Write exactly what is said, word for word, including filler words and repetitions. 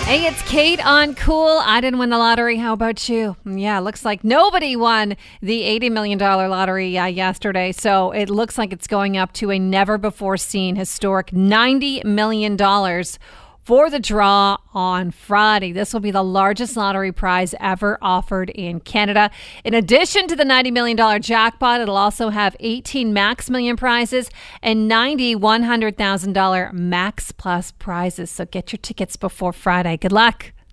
Hey, it's Kate on Cool. I didn't win the lottery. How about you? Yeah, looks like nobody won the eighty million dollars lottery uh, yesterday. So it looks like it's going up to a never before seen historic ninety million dollars for the draw on Friday. This will be the largest lottery prize ever offered in Canada. In addition to the ninety million dollars jackpot, it'll also have eighteen Max Million prizes and ninety one hundred thousand dollars Max Plus prizes. So get your tickets before Friday. Good luck.